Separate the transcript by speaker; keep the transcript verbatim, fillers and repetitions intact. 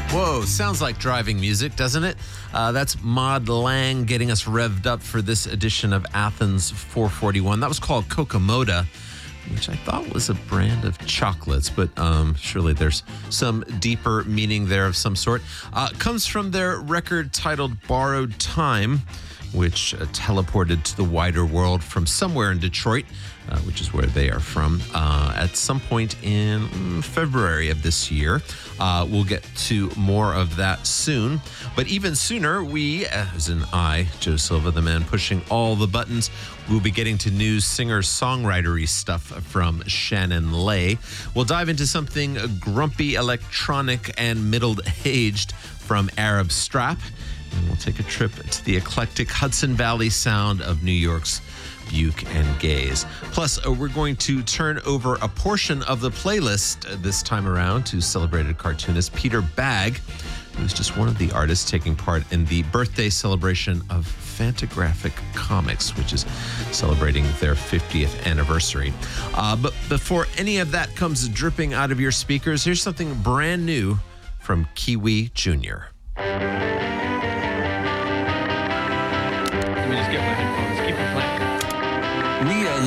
Speaker 1: Whoa, sounds like driving music, doesn't it? Uh, that's Maud Lang getting us revved up for this edition of Athens four forty-one. That was called Kokomoda, which I thought was a brand of chocolates, but um, surely there's some deeper meaning there of some sort. Uh, comes from their record titled Borrowed Time, which uh, teleported to the wider world from somewhere in Detroit, uh, which is where they are from, uh, at some point in mm, February of this year. Uh, we'll get to more of that soon. But even sooner, we, as in I, Joe Silva, the man pushing all the buttons, we'll be getting to new singer-songwritery stuff from Shannon Lay. We'll dive into something grumpy, electronic, and middle-aged from Arab Strap. And we'll take a trip to the eclectic Hudson Valley sound of New York's Buke and Gaze. Plus, uh, we're going to turn over a portion of the playlist uh, this time around to celebrated cartoonist Peter Bagg, who's just one of the artists taking part in the birthday celebration of Fantagraphic Comics, which is celebrating their fiftieth anniversary. Uh, but before any of that comes dripping out of your speakers, here's something brand new from Kiwi Junior
Speaker 2: Let me just get my headphones. Keep it playing.
Speaker 3: We are